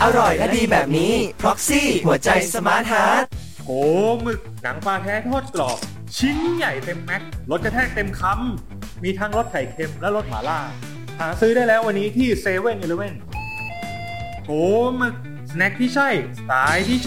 ร่อยและดีแบบนี้ Proxy หัวใจสมาร์ทฮาร์ทโหหมึกหนังปลาแท้ทอดกรอบชิ้นใหญ่เต็มแม็กรสกระแทกเต็มคำมีทั้งรสไข่เค็มและรสหม่าล่าหาซื้อได้แล้ววันนี้ที่เซเว่นอีเลฟเว่นโหหมึกสแน็คที่ใช่สไตล์ที่ชอบ